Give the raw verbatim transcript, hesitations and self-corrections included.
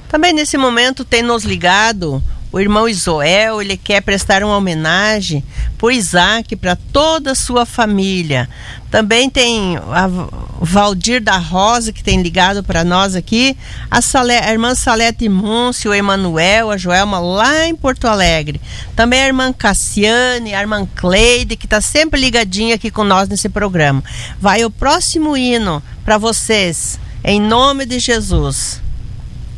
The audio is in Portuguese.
Também nesse momento tem nos ligado o irmão Isoel. Ele quer prestar uma homenagem por Isaac para toda a sua família. Também tem a Valdir da Rosa, que tem ligado para nós aqui, a, Salé, a irmã Salete Múncio, o Emanuel, a Joelma lá em Porto Alegre. Também a irmã Cassiane, a irmã Cleide, que está sempre ligadinha aqui com nós nesse programa. Vai o próximo hino para vocês, em nome de Jesus.